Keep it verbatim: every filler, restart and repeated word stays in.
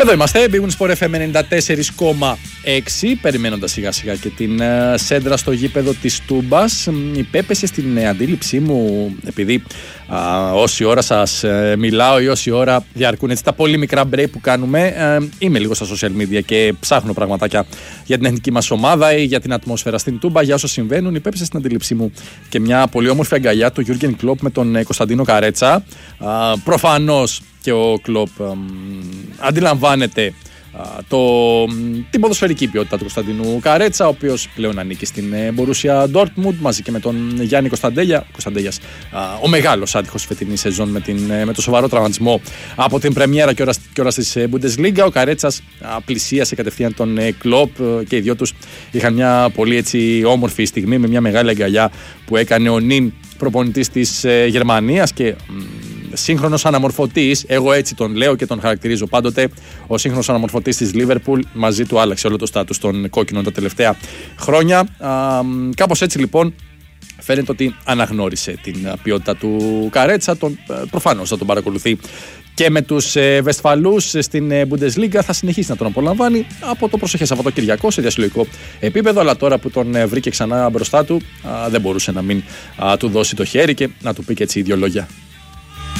Εδώ είμαστε, Big Win Sport εφ εμ ενενήντα τέσσερα κόμμα έξι, περιμένοντας σιγά σιγά και την uh, σέντρα στο γήπεδο της Τούμπας. Υπέπεσε στην uh, αντίληψή μου, επειδή uh, όση ώρα σας uh, μιλάω ή όση ώρα διαρκούν έτσι τα πολύ μικρά break που κάνουμε, uh, είμαι λίγο στα social media και ψάχνω πραγματάκια για την εθνική μας ομάδα ή για την ατμόσφαιρα στην Τούμπα, για όσα συμβαίνουν. Υπέπεσε στην αντίληψή μου και μια πολύ όμορφη αγκαλιά του Γιούργεν Κλοπ με τον uh, Κωνσταντίνο Καρέτσα. Uh, προφανώς και ο Κλοπ um, αντιλαμβάνεται uh, το, την ποδοσφαιρική ποιότητα του Κωνσταντίνου Καρέτσα, ο οποίος πλέον ανήκει στην Μπορούσια Ντόρτμουντ μαζί και με τον Γιάννη Κωνσταντέλια. Κωνσταντέλιας, uh, ο μεγάλος άτυχος φετινή σεζόν με, την, με το σοβαρό τραυματισμό από την πρεμιέρα και ώρα της Bundesliga. Ο Καρέτσας uh, πλησίασε κατευθείαν τον uh, Κλοπ uh, και οι δυο τους είχαν μια πολύ έτσι όμορφη στιγμή με μια μεγάλη αγκαλιά που έκανε ο νυν προπονητής της uh, Γερμανίας και um, σύγχρονος αναμορφωτής, εγώ έτσι τον λέω και τον χαρακτηρίζω πάντοτε, ο σύγχρονος αναμορφωτής της Λίβερπουλ. Μαζί του άλλαξε όλο το στάτους των κόκκινων τα τελευταία χρόνια. Α, κάπως έτσι λοιπόν φαίνεται ότι αναγνώρισε την ποιότητα του Καρέτσα. Τον, προφανώς θα τον παρακολουθεί και με τους ε, Βεσφαλούς στην ε, Bundesliga. Θα συνεχίσει να τον απολαμβάνει από το προσεχές Σαββατοκυριακό σε διασυλλογικό επίπεδο, αλλά τώρα που τον ε, βρήκε ξανά μπροστά του, α, δεν μπορούσε να μην α, του δώσει το χέρι και να του πει και έτσι δύο λόγια.